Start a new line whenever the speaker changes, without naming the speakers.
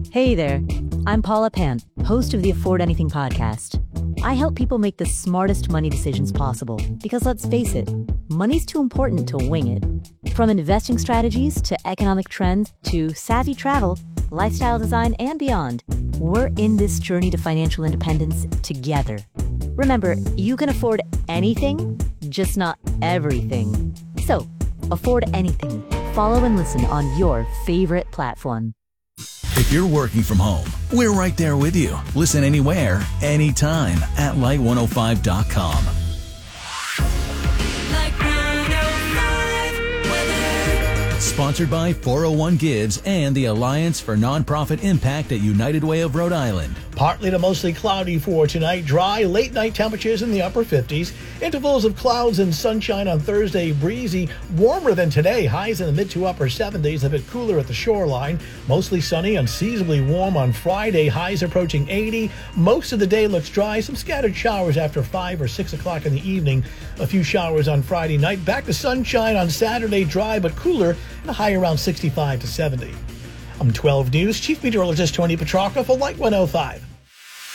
Hey there, I'm Paula Pant, host of the Afford Anything podcast. I help people make the smartest money decisions possible because let's face it, money's too important to wing it. From investing strategies to economic trends to savvy travel, lifestyle design, and beyond, we're in this journey to financial independence together. Remember, you can afford anything, just not everything. So, afford anything. Follow and listen on your favorite platform.
If you're working from home, we're right there with you. Listen anywhere, anytime at Light105.com. Sponsored by 401 Gives and the Alliance for Nonprofit Impact at United Way of Rhode Island.
Partly to mostly cloudy for tonight. Dry, late night temperatures in the upper 50s. Intervals of clouds and sunshine on Thursday. Breezy, warmer than today. Highs in the mid to upper 70s. A bit cooler at the shoreline. Mostly sunny, unseasonably warm on Friday. Highs approaching 80. Most of the day looks dry. Some scattered showers after 5 or 6 o'clock in the evening. A few showers on Friday night. Back to sunshine on Saturday. Dry but cooler. And a high around 65 to 70. I'm 12 News Chief Meteorologist Tony Petrarca for Light 105.